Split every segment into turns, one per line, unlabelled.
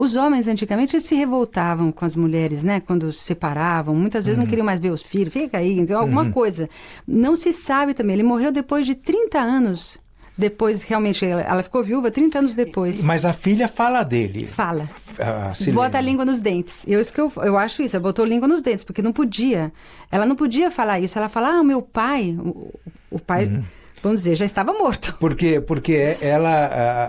Os homens, antigamente, eles se revoltavam com as mulheres, né? Quando se separavam. Muitas vezes não queriam mais ver os filhos. Fica aí, então alguma coisa. Não se sabe também. Ele morreu depois de 30 anos. Depois, realmente, ela ficou viúva 30 anos depois.
Mas a filha fala dele.
Fala.
Silene.
Bota a língua nos dentes. Eu acho isso. Ela botou a língua nos dentes, porque não podia. Ela não podia falar isso. Ela fala, o meu pai... O pai... Vamos dizer, já estava morto.
Porque ela,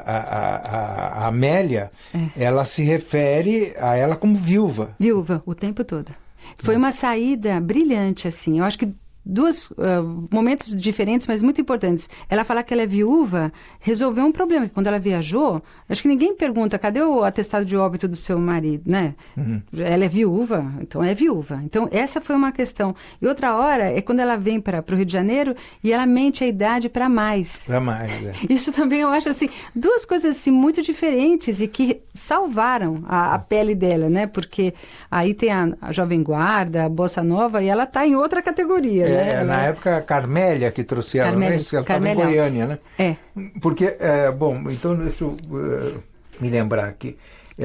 a Amélia, ela se refere a ela como viúva.
Viúva, o tempo todo. Foi uma saída brilhante, assim. Eu acho que dois momentos diferentes, mas muito importantes. Ela fala que ela é viúva, resolveu um problema. Quando ela viajou, acho que ninguém pergunta, cadê o atestado de óbito do seu marido, né? Ela é viúva, então é viúva. Então, essa foi uma questão. E outra hora é quando ela vem para o Rio de Janeiro e ela mente a idade para mais.
Para mais,
Isso também eu acho, assim, duas coisas assim, muito diferentes e que salvaram a pele dela, né? Porque aí tem a Jovem Guarda, a Bossa Nova, e ela está em outra categoria, né?
Na época, a Carmélia que trouxe ela, né? Ela estava em Goiânia, né? Porque, então deixa eu me lembrar aqui.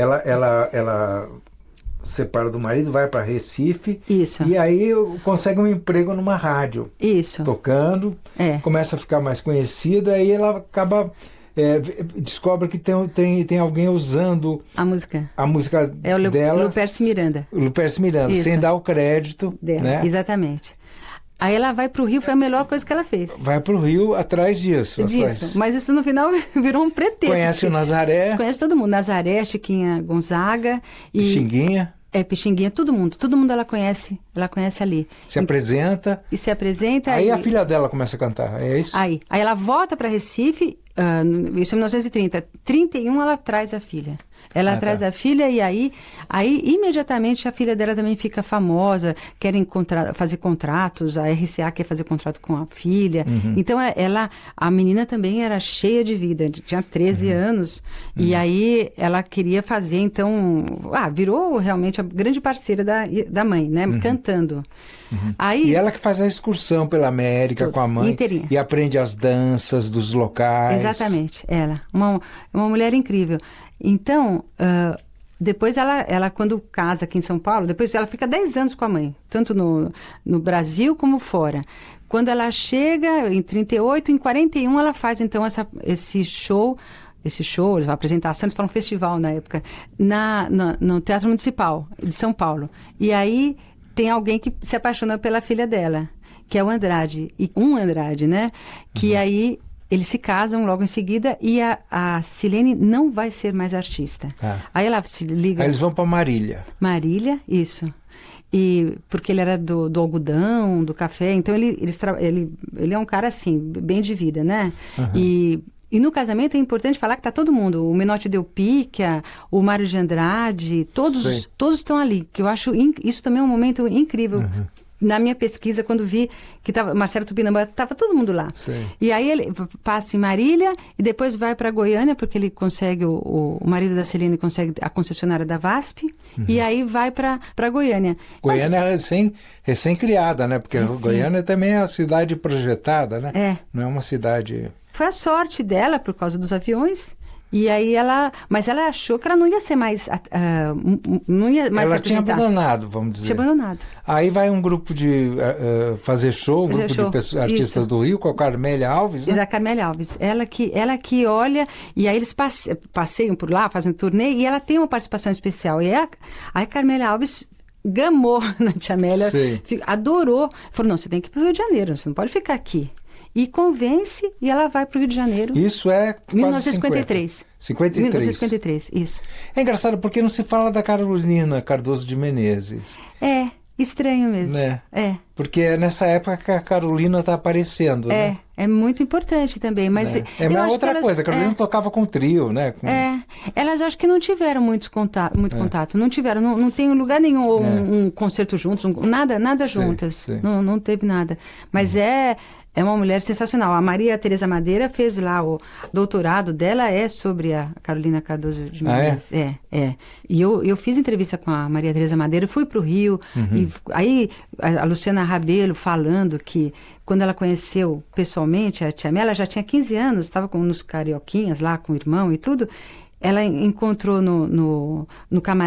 Ela separa do marido, vai para Recife.
Isso.
E aí consegue um emprego numa rádio.
Isso.
Tocando. Começa a ficar mais conhecida e ela acaba... descobre que tem alguém usando
a música
dela.
Luperce Miranda.
Luperce Miranda, sem dar o crédito dela, né?
Exatamente. Aí ela vai para o Rio, foi a melhor coisa que ela fez.
Vai para o Rio atrás disso.
Mas isso no final virou um pretexto.
Conhece o Nazaré.
Conhece todo mundo. Nazaré, Chiquinha Gonzaga.
Pixinguinha.
Pixinguinha, todo mundo ela conhece ali.
Se apresenta.
E se apresenta.
Aí a filha dela começa a cantar, é isso?
Aí ela volta para Recife, isso em 1930. 31 ela traz a filha. Ela traz a filha e aí imediatamente a filha dela também fica famosa, querem fazer contratos, a RCA quer fazer contrato com a filha. Então a menina também era cheia de vida, tinha 13 anos, e aí ela queria fazer, então, virou realmente a grande parceira da mãe, né, cantando. Aí,
e ela que faz a excursão pela América com a mãe inteirinha. E aprende as danças dos locais.
Exatamente, ela, uma mulher incrível. Então, depois ela quando casa aqui em São Paulo, depois ela fica 10 anos com a mãe, tanto no Brasil como fora. Quando ela chega, em 38, em 41, ela faz então esse show, a apresentação, eles falam festival na época, no Teatro Municipal de São Paulo. E aí tem alguém que se apaixona pela filha dela, que é o Andrade, né? Que aí... Eles se casam logo em seguida e a Silene não vai ser mais artista. Aí ela se liga...
Aí eles vão para Marília.
Marília, isso. E porque ele era do algodão, do café, então ele é um cara assim, bem de vida, né? E no casamento é importante falar que está todo mundo. O Menotti Del Picchia, o Mário de Andrade, todos estão ali. Que eu acho isso também é um momento incrível. Na minha pesquisa, quando vi que estava Marcelo Tupinambá, estava todo mundo lá.
Sim.
E aí ele passa em Marília e depois vai para Goiânia, porque ele consegue, o marido da Silene consegue a concessionária da VASP, e aí vai para Goiânia.
Goiânia é recém-criada, né? Porque Goiânia também é uma cidade projetada, né? Não é uma cidade...
Foi a sorte dela, por causa dos aviões... E aí mas ela achou que ela não ia ser mais
ela tinha abandonado, vamos dizer.
Tinha abandonado.
Aí vai um grupo de fazer show, um grupo de artistas do Rio, com a Carmélia Alves, né?
A Carmélia Alves. Ela que olha, e aí eles passeiam por lá, fazem turnê, e ela tem uma participação especial. E a Carmélia Alves gamou na Tia Amélia, adorou. Falou, não, você tem que ir para o Rio de Janeiro, você não pode ficar aqui. E convence, e ela vai para o Rio de Janeiro.
Isso é quase
1953. 1953, isso.
É engraçado porque não se fala da Carolina Cardoso de Menezes.
Estranho mesmo.
Porque é nessa época que a Carolina está aparecendo, né?
É muito importante também, mas...
É uma outra coisa, a Carolina tocava com trio, né?
Elas acho que não tiveram muito contato, não tiveram, não tem lugar nenhum, um concerto juntos, nada juntas, não teve nada. Mas é uma mulher sensacional. A Maria Tereza Madeira fez lá o doutorado dela, sobre a Carolina Cardoso de Menezes. E eu fiz entrevista com a Maria Tereza Madeira, fui para o Rio, e aí a Luciana Rabelo falando que quando ela conheceu pessoalmente a Tia Amélia, ela já tinha 15 anos, estava nos Carioquinhas lá com o irmão e tudo. ela encontrou no camarim